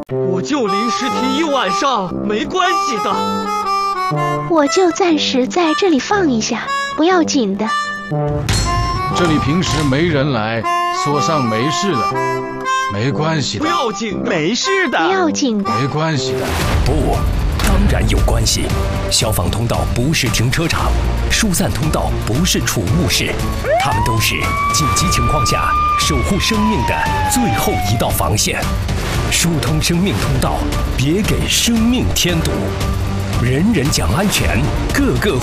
我就临时停一晚上，没关系的。 我就暂时在这里放一下，不要紧的。 这里平时没人来，锁上没事的，没关系的。 不要紧的， 没事的， 不要紧的， 没关系的。 不，当然有关系。消防通道不是停车场，疏散通道不是储物室，它们都是紧急情况下守护生命的最后一道防线。疏通生命通道，别给生命添堵。人人讲安全，个个